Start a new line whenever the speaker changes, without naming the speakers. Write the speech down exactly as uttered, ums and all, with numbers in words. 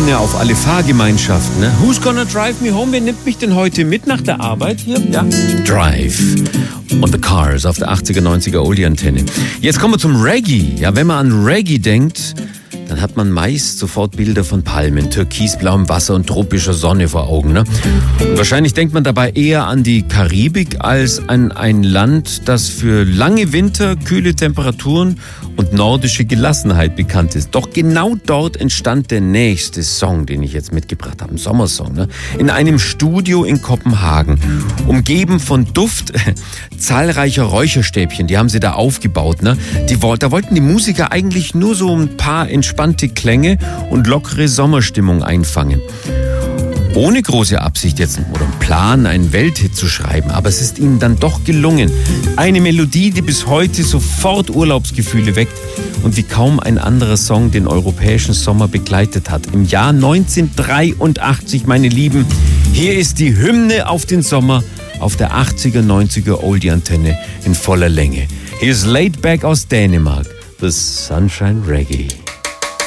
Hymne auf alle Fahrgemeinschaften. Ne? Who's gonna drive me home? Wer nimmt mich denn heute mit nach der Arbeit hier? Ja. Drive on the Cars auf der achtziger, neunziger Oldie-Antenne. Jetzt kommen wir zum Reggae. Ja, wenn man an Reggae denkt, dann hat man meist sofort Bilder von Palmen, türkisblauem Wasser und tropischer Sonne vor Augen. Ne? Und wahrscheinlich denkt man dabei eher an die Karibik als an ein Land, das für lange Winter, kühle Temperaturen und nordische Gelassenheit bekannt ist. Doch genau dort entstand der nächste Song, den ich jetzt mitgebracht habe, ein Sommersong. Ne? In einem Studio in Kopenhagen, umgeben von Duft zahlreicher Räucherstäbchen, die haben sie da aufgebaut. Ne? Die, da wollten die Musiker eigentlich nur so ein paar entspannte Klänge und lockere Sommerstimmung einfangen. Ohne große Absicht jetzt oder einen Plan, einen Welthit zu schreiben, aber es ist ihnen dann doch gelungen. Eine Melodie, die bis heute sofort Urlaubsgefühle weckt und wie kaum ein anderer Song den europäischen Sommer begleitet hat. Im Jahr neunzehnhundertdreiundachtzig, meine Lieben, hier ist die Hymne auf den Sommer auf der achtziger, neunziger Oldie-Antenne in voller Länge. Hier ist Laid Back aus Dänemark, The Sunshine Reggae.